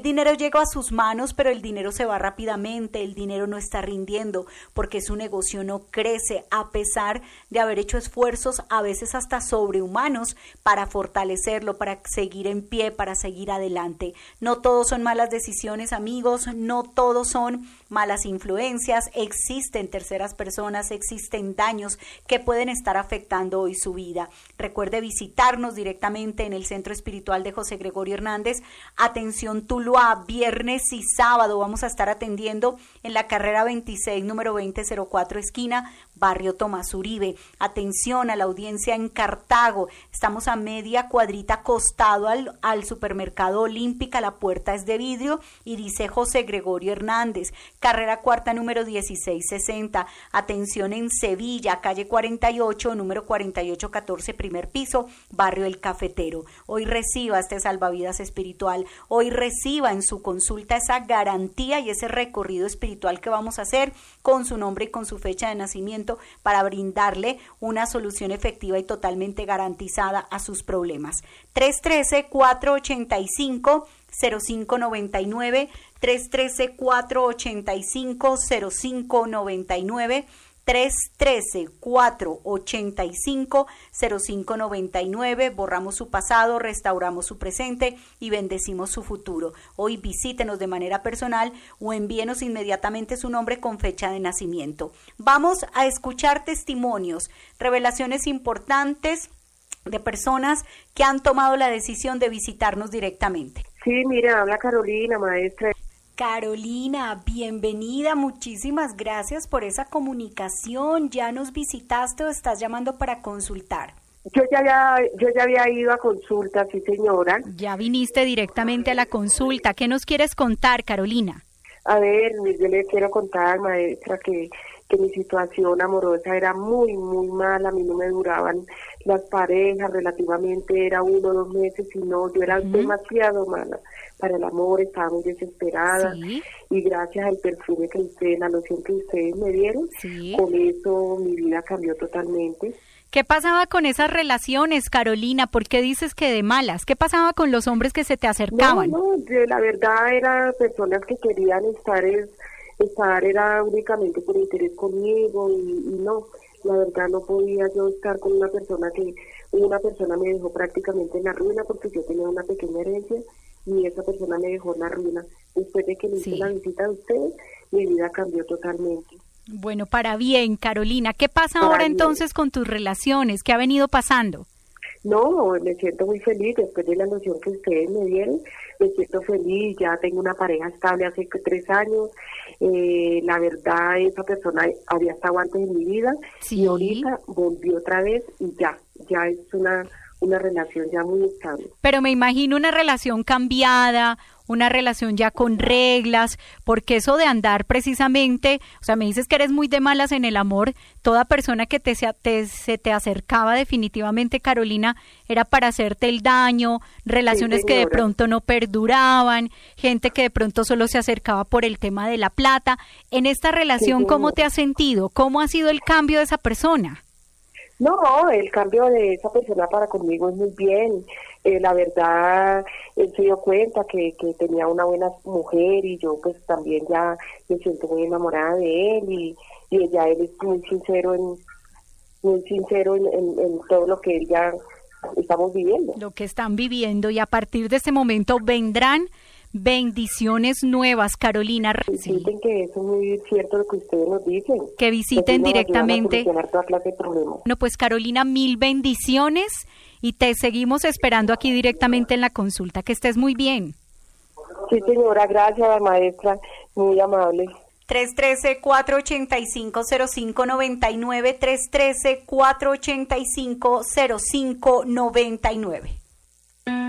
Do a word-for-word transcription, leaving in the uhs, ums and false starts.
El dinero llega a sus manos, pero el dinero se va rápidamente, el dinero no está rindiendo porque su negocio no crece a pesar de haber hecho esfuerzos a veces hasta sobrehumanos para fortalecerlo, para seguir en pie, para seguir adelante. No todos son malas decisiones, amigos, no todos son malas influencias, existen terceras personas, existen daños que pueden estar afectando hoy su vida. Recuerde visitarnos directamente en el Centro Espiritual de José Gregorio Hernández. Atención Tuluá, viernes y sábado vamos a estar atendiendo en la carrera veintiséis, número veinte cero cuatro, esquina Barrio Tomás Uribe. Atención a la audiencia en Cartago, estamos a media cuadrita costado al, al supermercado Olímpica, la puerta es de vidrio y dice José Gregorio Hernández. Carrera cuarta, número dieciséis sesenta. Atención en Sevilla, calle cuarenta y ocho, número cuarenta y ocho catorce, primer piso, Barrio El Cafetero. Hoy reciba este salvavidas espiritual, hoy reciba en su consulta esa garantía y ese recorrido espiritual que vamos a hacer con su nombre y con su fecha de nacimiento para brindarle una solución efectiva y totalmente garantizada a sus problemas. tres uno tres, cuatro ocho cinco, cero cinco nueve nueve, tres uno tres, cuatro ocho cinco, cero cinco nueve nueve, tres uno tres, cuatro ocho cinco, cero cinco nueve nueve. Borramos su pasado, restauramos su presente y bendecimos su futuro. Hoy visítenos de manera personal o envíenos inmediatamente su nombre con fecha de nacimiento. Vamos a escuchar testimonios, revelaciones importantes de personas que han tomado la decisión de visitarnos directamente. Sí, mira, habla Carolina, maestra. Carolina, bienvenida, muchísimas gracias por esa comunicación. ¿Ya nos visitaste o estás llamando para consultar? Yo ya había, yo ya había ido a consulta, sí señora. Ya viniste directamente a la consulta. ¿Qué nos quieres contar, Carolina? A ver, yo le quiero contar, maestra, que, que mi situación amorosa era muy, muy mala. A mí no me duraban las parejas, relativamente era uno o dos meses, y no, yo era uh-huh. demasiado mala para el amor, estaba muy desesperada, ¿sí? Y gracias al perfume que ustedes, la loción que ustedes me dieron, ¿sí? Con eso mi vida cambió totalmente. ¿Qué pasaba con esas relaciones, Carolina? ¿Por qué dices que de malas? ¿Qué pasaba con los hombres que se te acercaban? No, no, de, la verdad eran personas que querían estar, es, estar era únicamente por interés conmigo y, y no, la verdad no podía yo estar con una persona que, una persona me dejó prácticamente en la ruina porque yo tenía una pequeña herencia y esa persona me dejó en la ruina. Después de que le hice sí. la visita de ustedes, mi vida cambió totalmente. Bueno, para bien, Carolina. ¿Qué pasa para ahora bien. Entonces con tus relaciones? ¿Qué ha venido pasando? No, me siento muy feliz después de la noción que ustedes me dieron. Me siento feliz, ya tengo una pareja estable hace tres años. Eh, la verdad, esa persona había estado antes en mi vida sí. y ahorita volvió otra vez y ya, ya es una... una relación ya muy estable. Pero me imagino una relación cambiada, una relación ya con reglas, porque eso de andar precisamente, o sea, me dices que eres muy de malas en el amor, toda persona que te, te, se te acercaba definitivamente, Carolina, era para hacerte el daño, relaciones sí, que de pronto no perduraban, gente que de pronto solo se acercaba por el tema de la plata. En esta relación, sí, ¿cómo te has sentido? ¿Cómo ha sido el cambio de esa persona? No, el cambio de esa persona para conmigo es muy bien. Eh, la verdad, él se dio cuenta que, que tenía una buena mujer y yo pues también ya me siento muy enamorada de él y, y ya él es muy sincero en muy sincero en, en, en todo lo que él ya estamos viviendo. Lo que están viviendo y a partir de ese momento vendrán bendiciones nuevas, Carolina. Sí. Dicen que eso es muy cierto lo que ustedes nos dicen. Que visiten que directamente. Toda clase de problemas. No, pues Carolina, mil bendiciones y te seguimos esperando aquí directamente en la consulta. Que estés muy bien. Sí, señora, gracias, maestra, muy amable. tres uno tres, cuatro ocho cinco, cero cinco nueve nueve, tres uno tres, cuatro ocho cinco, cero cinco nueve nueve.